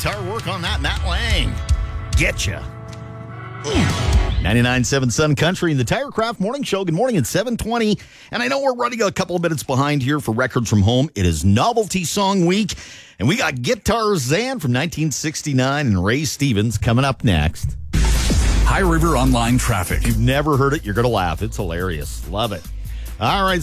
guitar work on that, Matt Lang. Getcha. 99.7 Sun Country and the TireCraft Morning Show. Good morning at 7:20. And I know we're running a couple of minutes behind here for Records from Home. It is Novelty Song Week. And we got Guitar Zan from 1969 and Ray Stevens coming up next. High River Online Traffic. If you've never heard it, you're going to laugh. It's hilarious. Love it. All right.